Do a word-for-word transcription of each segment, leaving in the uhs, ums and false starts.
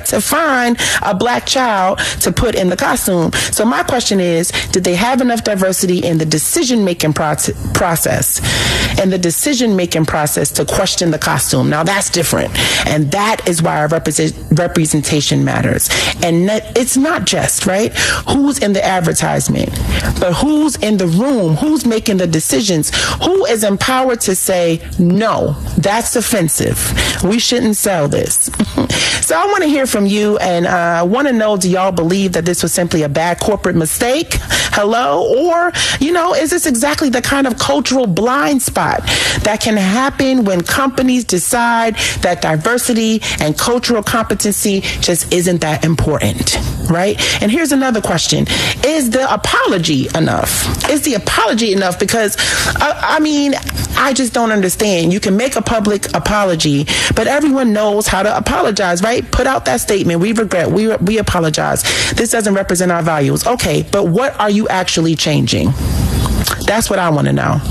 right, to find a black child to put in the costume. So my question is, did they have enough diversity in the decision-making proce- process and the decision-making process to question the costume? Now, that's different. And that is why our represent- representation matters. And it's not just, right, who's in the advertisement, but who's in the room, who's making the decisions, who is empowered to say, no, that's offensive. We shouldn't sell this. So I want to hear from you, and I uh, want to know, do y'all believe that this was simply a bad corporate mistake? Hello? Or, you know, is this exactly the kind of cultural blind spot that can happen when companies decide that diversity and cultural competency just isn't that important, right? And here's another question. Is the apology enough? Is the apology enough? Because, uh, I mean, I just don't understand. You can make a public apology, but everyone knows how to apologize, right? Put out that statement. We regret. We we apologize. This doesn't represent our values. Okay, but what are you actually changing? That's what I want to know.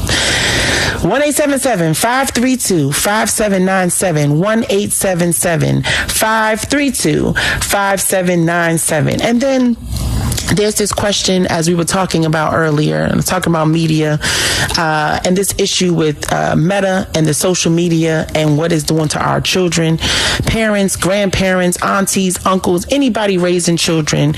one eight seven seven, five three two, five seven nine seven. one eight seven seven, five three two, five seven nine seven. And then there's this question, as we were talking about earlier, and talking about media, uh, and this issue with uh, Meta and the social media and what it's doing to our children, parents, grandparents, aunties, uncles, anybody raising children.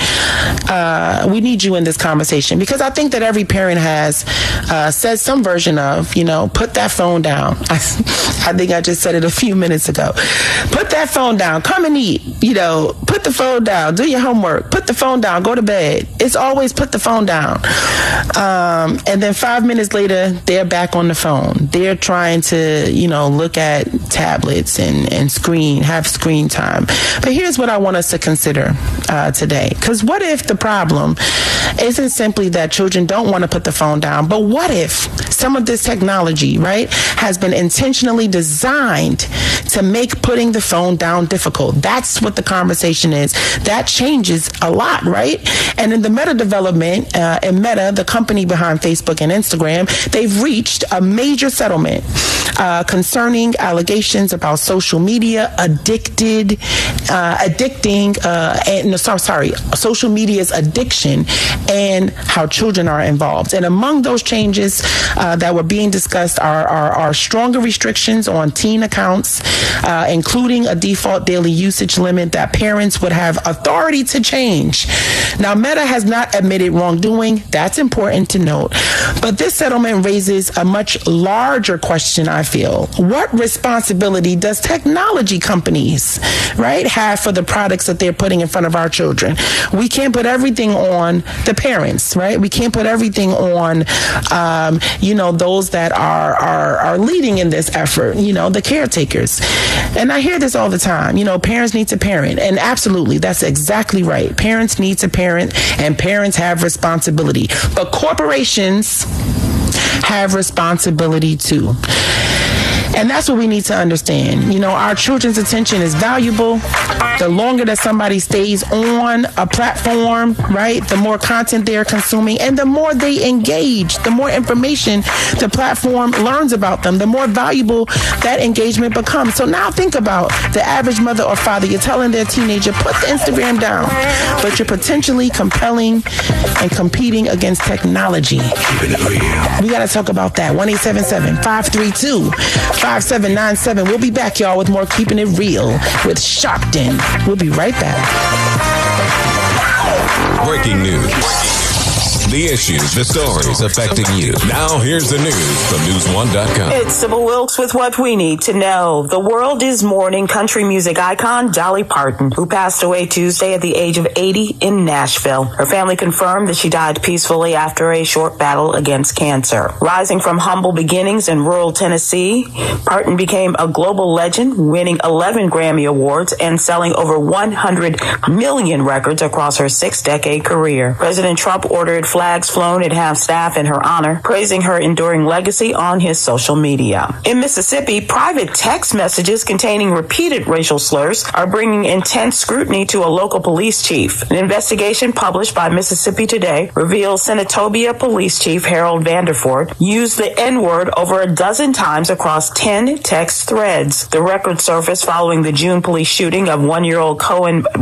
Uh, we need you in this conversation, because I think that every parent has uh, said some version of, you know, put that phone down. I, I think I just said it a few minutes ago. Put that phone down. Come and eat. You know, put the phone down. Do your homework. Put the phone down. Go to bed. It's always put the phone down. Um, and then five minutes later, they're back on the phone. They're trying to, you know, look at tablets and, and screen, have screen time. But here's what I want us to consider uh, today. Because what if the problem isn't simply that children don't want to put the phone down, but what if some of this technology, right, has been intentionally designed to make putting the phone down difficult? That's what the conversation is. That changes a lot, right? And in the Meta development, uh, in Meta, the company behind Facebook and Instagram, they've reached a major settlement uh, concerning allegations about social media addicted, uh, addicting, uh, and, no, sorry, sorry, social media's addiction and how children are involved. And among those changes uh, that were being discussed are, are, are stronger restrictions on teen accounts, uh, including a default daily usage limit that parents would have authority to change. Now, Meta has not admitted wrongdoing. That's important to note. But this settlement raises a much larger question, I feel. What responsibility does technology companies, right, have for the products that they're putting in front of our children? We can't put everything on the parents, right? We can't put everything on, um, you know, those that are, are, are leading in this effort, you know, the caretakers. And I hear this all the time, you know, parents need to parent. And absolutely, that's exactly right. Parents need to parent, and parents have responsibility. But corporations have responsibility too. And that's what we need to understand. You know, our children's attention is valuable. The longer that somebody stays on a platform, right, the more content they're consuming, and the more they engage, the more information the platform learns about them, the more valuable that engagement becomes. So now think about the average mother or father. You're telling their teenager, put the Instagram down, but you're potentially compelling and competing against technology. We got to talk about that. one eight seven seven, five three two, five seven nine seven. We'll be back, y'all, with more Keeping It Real with Sharpton. We'll be right back. Breaking news. The issues, the stories affecting you. Now here's the news from news one dot com. It's Sybil Wilkes with what we need to know. The world is mourning country music icon Dolly Parton, who passed away Tuesday at the age of eighty in Nashville. Her family confirmed that she died peacefully after a short battle against cancer. Rising from humble beginnings in rural Tennessee, Parton became a global legend, winning eleven Grammy Awards and selling over one hundred million records across her six-decade career. President Trump ordered flags flown at half-staff in her honor, praising her enduring legacy on his social media. In Mississippi, private text messages containing repeated racial slurs are bringing intense scrutiny to a local police chief. An investigation published by Mississippi Today reveals Senatobia Police Chief Harold Vanderford used the N-word over a dozen times across ten text threads. The record surfaced following the June police shooting of one-year-old Cohen